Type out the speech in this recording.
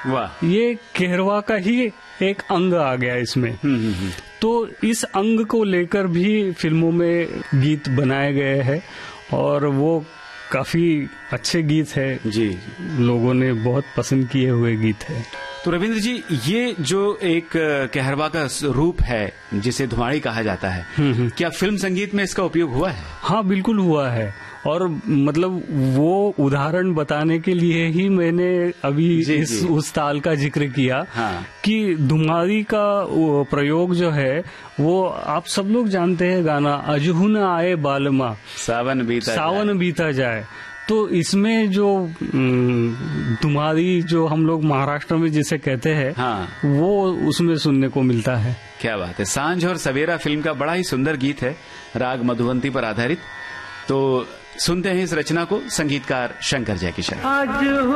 वाह। ये कहरवा का ही एक अंग आ गया इसमें। तो इस अंग को लेकर भी फिल्मों में गीत बनाए गए हैं और वो काफी अच्छे गीत है जी, लोगों ने बहुत पसंद किए हुए गीत है। तो रविंद्र जी, ये जो एक कहरवा का रूप है जिसे धुमाड़ी कहा जाता है, क्या फिल्म संगीत में इसका उपयोग हुआ है? हाँ, बिल्कुल हुआ है। और मतलब वो उदाहरण बताने के लिए ही मैंने अभी उस ताल का जिक्र किया। हाँ। कि धुमाड़ी का प्रयोग जो है वो आप सब लोग जानते हैं गाना अजहू न आए बालमा सावन बीता जाए। तो इसमें जो धुमाड़ी जो हम लोग महाराष्ट्र में जिसे कहते हैं, हाँ, वो उसमें सुनने को मिलता है। क्या बात है। सांझ और सवेरा फिल्म का बड़ा ही सुंदर गीत है, राग मधुवंती पर आधारित। तो सुनते हैं इस रचना को, संगीतकार शंकर जयकिशन।